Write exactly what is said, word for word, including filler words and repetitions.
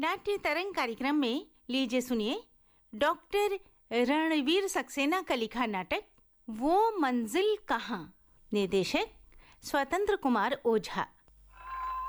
नाट्य तरंग कार्यक्रम में लीजिए सुनिए डॉक्टर रणवीर सक्सेना का लिखा नाटक वो मंजिल कहाँ। निर्देशक स्वतंत्र कुमार ओझा।